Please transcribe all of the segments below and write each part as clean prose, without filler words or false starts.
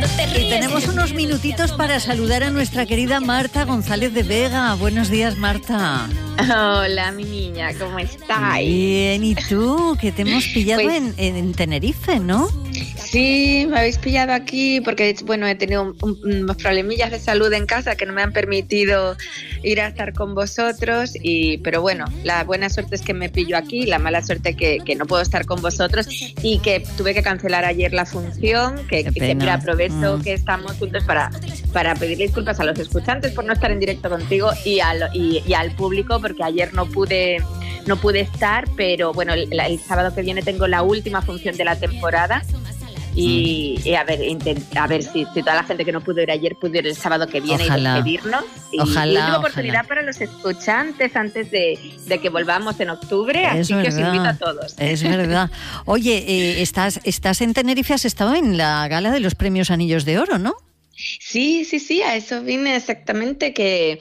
Y tenemos unos minutitos para saludar a nuestra querida Marta González de Vega. Buenos días, Marta. Hola, mi niña, ¿cómo estás? Bien, ¿y tú? Que te hemos pillado Pues, en Tenerife, ¿no? Sí, me habéis pillado aquí porque, bueno, he tenido unos problemillas de salud en casa que no me han permitido ir a estar con vosotros, pero bueno, la buena suerte es que me pillo aquí, la mala suerte que no puedo estar con vosotros y que tuve que cancelar ayer la función, que siempre aprovecho que estamos juntos para pedirle disculpas a los escuchantes por no estar en directo contigo y al público, porque ayer no pude estar, pero bueno, el sábado que viene tengo la última función de la temporada. Y a ver si toda la gente que no pudo ir ayer pudo ir el sábado que viene. Ojalá. Y despedirnos. Y última oportunidad para los escuchantes antes de que volvamos en octubre, así que os invito a todos. Es verdad. Oye, estás en Tenerife, has estado en la gala de los premios Anillos de Oro, ¿no? Sí, a eso vine exactamente, que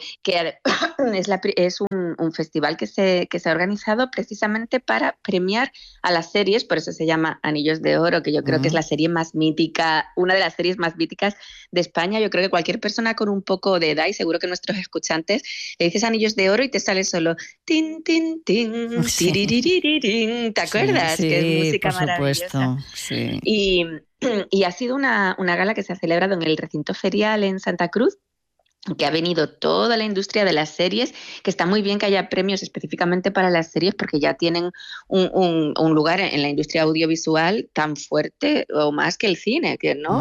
es un festival que se ha organizado precisamente para premiar a las series, por eso se llama Anillos de Oro, que yo creo que es la serie más mítica, una de las series más míticas de España. Yo creo que cualquier persona con un poco de edad, y seguro que nuestros escuchantes, le dices Anillos de Oro y te sale solo tin, tin, tin, sí. ¿Te acuerdas? Sí, que es música por maravillosa. Supuesto, sí. Y ha sido una gala que se ha celebrado en el recinto ferial en Santa Cruz, que ha venido toda la industria de las series, que está muy bien que haya premios específicamente para las series porque ya tienen un lugar en la industria audiovisual tan fuerte o más que el cine, ¿no?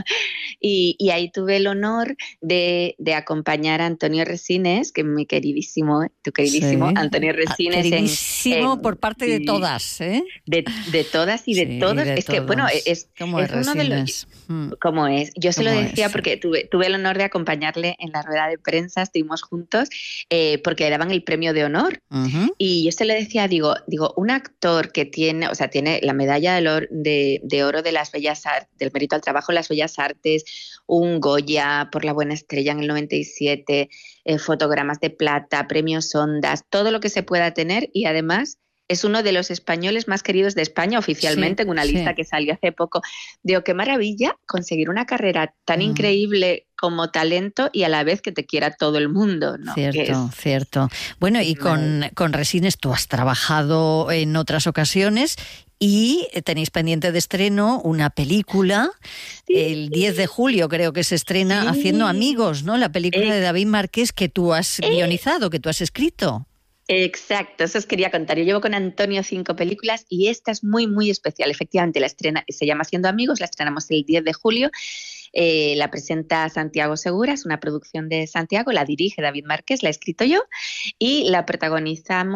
Y ahí tuve el honor de acompañar a Antonio Resines, que es mi queridísimo, tu queridísimo Antonio Resines. Queridísimo por parte de todas, ¿eh? De todas y de todos. De es todos. Que, bueno, es uno de los... ¿Cómo es? Yo se lo decía porque tuve el honor de acompañarle en la rueda de prensa, estuvimos juntos, porque le daban el premio de honor. Y yo se lo decía, digo, un actor que tiene la medalla de oro de las Bellas Artes, del mérito al trabajo en las Bellas Artes, un Goya por La Buena Estrella en el 97, fotogramas de plata, premios Ondas, todo lo que se pueda tener, y además es uno de los españoles más queridos de España oficialmente, en una lista que salió hace poco. Digo, qué maravilla conseguir una carrera tan increíble como talento y a la vez que te quiera todo el mundo, ¿no? Cierto. Bueno, y con Resines tú has trabajado en otras ocasiones y tenéis pendiente de estreno una película, el 10 de julio creo que se estrena, Haciendo Amigos, ¿no? La película de David Márquez que tú has guionizado, que tú has escrito. Exacto, eso os quería contar. Yo llevo con Antonio 5 películas y esta es muy, muy especial. Efectivamente, se llama Haciendo Amigos, la estrenamos el 10 de julio. La presenta Santiago Segura, es una producción de Santiago, la dirige David Márquez, la he escrito yo y la protagonizan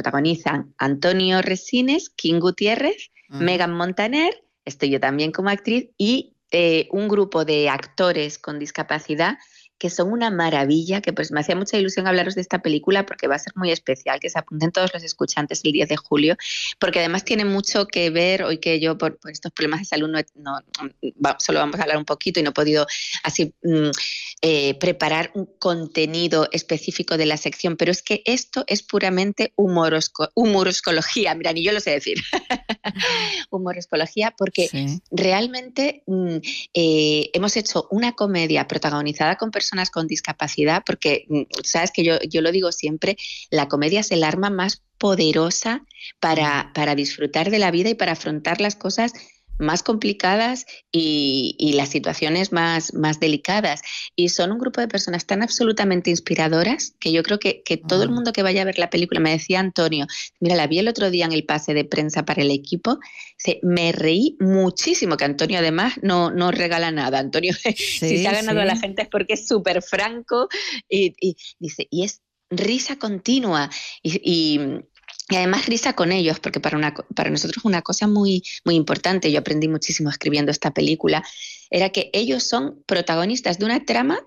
Antonio Resines, Kim Gutiérrez, Megan Montaner, estoy yo también como actriz y un grupo de actores con discapacidad que son una maravilla, que pues me hacía mucha ilusión hablaros de esta película porque va a ser muy especial, que se apunten todos los escuchantes el 10 de julio, porque además tiene mucho que ver, hoy que yo por estos problemas de salud solo vamos a hablar un poquito y no he podido así preparar un contenido específico de la sección, pero es que esto es puramente humoroscología, mira, ni yo lo sé decir, humoroscología, porque realmente hemos hecho una comedia protagonizada con personas con discapacidad, porque sabes que yo lo digo siempre, la comedia es el arma más poderosa para disfrutar de la vida y para afrontar las cosas más complicadas y las situaciones más delicadas. Y son un grupo de personas tan absolutamente inspiradoras que yo creo que todo el mundo que vaya a ver la película, me decía Antonio, mira, la vi el otro día en el pase de prensa para el equipo, me reí muchísimo, que Antonio además no regala nada. Antonio, si se ha ganado a la gente es porque es súper franco y dice, y es risa continua y además risa con ellos, porque para nosotros una cosa muy, muy importante, yo aprendí muchísimo escribiendo esta película, era que ellos son protagonistas de una trama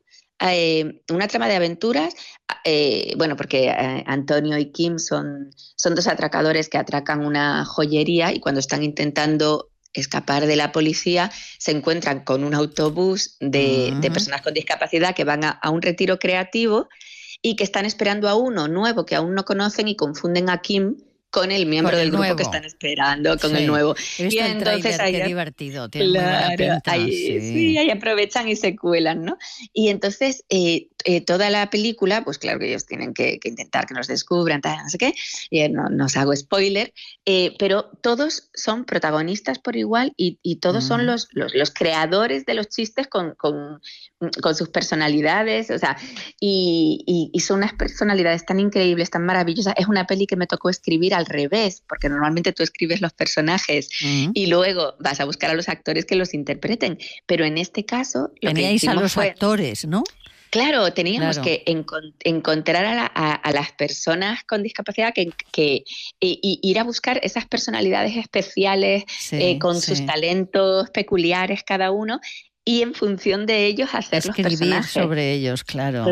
de aventuras, porque Antonio y Kim son dos atracadores que atracan una joyería y cuando están intentando escapar de la policía se encuentran con un autobús de personas con discapacidad que van a un retiro creativo y que están esperando a uno nuevo que aún no conocen y confunden a Kim con el miembro del grupo que están esperando, con el nuevo. Y entonces ahí qué divertido, tiene muy buena pinta. Ahí aprovechan y se cuelan, ¿no? Y entonces toda la película, pues claro que ellos tienen que intentar que nos descubran, no sé qué, no os hago spoiler, pero todos son protagonistas por igual y todos son los creadores de los chistes con sus personalidades, o sea, y son unas personalidades tan increíbles, tan maravillosas. Es una peli que me tocó escribir al revés, porque normalmente tú escribes los personajes y luego vas a buscar a los actores que los interpreten, pero en este caso teníais a los actores, ¿no? Claro, teníamos que encontrar a las personas con discapacidad y ir a buscar esas personalidades especiales con sus talentos peculiares cada uno, y en función de ellos hacer los personajes. Sobre ellos, claro.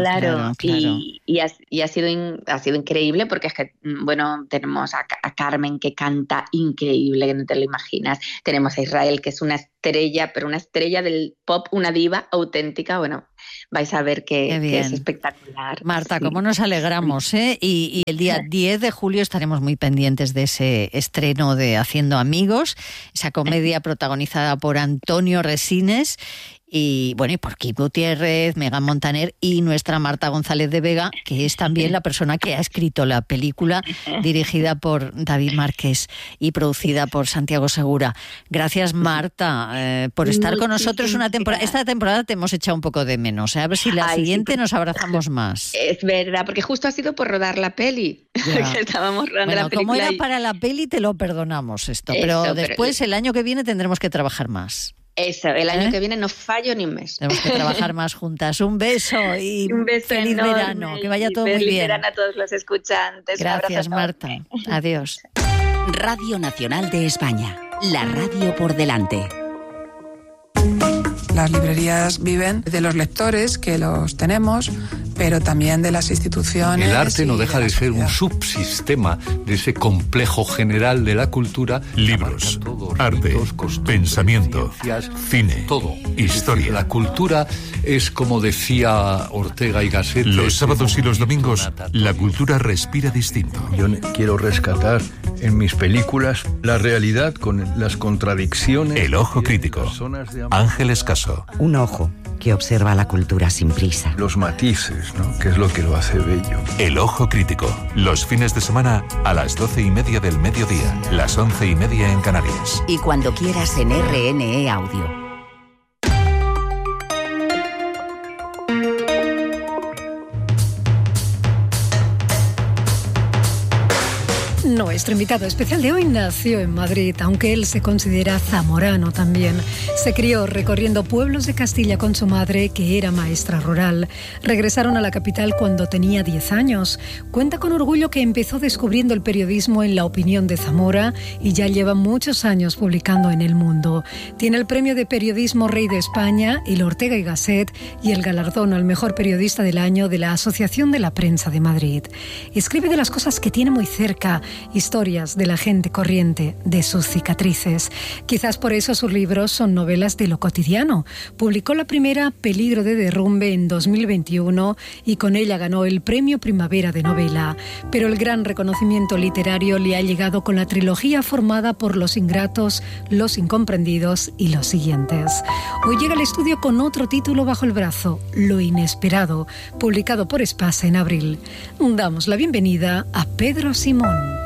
Y ha sido increíble, porque es que, bueno, tenemos a Carmen, que canta increíble, que no te lo imaginas. Tenemos a Israel, que es una estrella, pero una estrella del pop, una diva auténtica. Bueno, vais a ver que es espectacular. Marta, cómo nos alegramos, ¿eh? Y el día 10 de julio estaremos muy pendientes de ese estreno de Haciendo Amigos, esa comedia protagonizada por Antonio Resines y bueno, y por Kim Gutiérrez, Megan Montaner y nuestra Marta González de Vega, que es también la persona que ha escrito la película, dirigida por David Márquez y producida por Santiago Segura. Gracias, Marta, por estar con nosotros una temporada. Esta temporada te hemos echado un poco de menos, ¿eh? A ver si la siguiente nos abrazamos más. Es verdad, porque justo ha sido por rodar la peli. Que estábamos rodando la película. Como era para la peli, te lo perdonamos esto, pero después el año que viene tendremos que trabajar más. Eso, el año que viene no fallo ni un mes. Tenemos que trabajar más juntas. Un beso y feliz verano. Que vaya todo muy bien. Feliz verano a todos los escuchantes. Gracias, Marta. Adiós. Radio Nacional de España. La radio por delante. Las librerías viven de los lectores, que los tenemos, pero también de las instituciones. El arte no deja de ser un subsistema de ese complejo general de la cultura. Libros, arte, pensamiento, cine, todo, historia. La cultura es, como decía Ortega y Gasset, los sábados y los domingos la cultura respira distinto. Yo quiero rescatar en mis películas la realidad con las contradicciones. El ojo crítico. Ángel Escaso. Un ojo que observa la cultura sin prisa. Los matices, ¿no? Que es lo que lo hace bello. El ojo crítico. Los fines de semana a las 12:30 del mediodía, las 11:30 en Canarias. Y cuando quieras en RNE Audio. Nuestro invitado especial de hoy nació en Madrid, aunque él se considera zamorano también. Se crió recorriendo pueblos de Castilla con su madre, que era maestra rural. Regresaron a la capital cuando tenía 10 años. Cuenta con orgullo que empezó descubriendo el periodismo en La Opinión de Zamora y ya lleva muchos años publicando en El Mundo. Tiene el premio de periodismo Rey de España, el Ortega y Gasset y el galardón al mejor periodista del año de la Asociación de la Prensa de Madrid. Escribe de las cosas que tiene muy cerca, historias de la gente corriente, de sus cicatrices. Quizás por eso sus libros son novelas de lo cotidiano. Publicó la primera, Peligro de derrumbe, en 2021 y con ella ganó el Premio Primavera de Novela. Pero el gran reconocimiento literario le ha llegado con la trilogía formada por Los Ingratos, Los Incomprendidos y Los Siguientes. Hoy llega al estudio con otro título bajo el brazo, Lo Inesperado, publicado por Espasa en abril. Damos la bienvenida a Pedro Simón.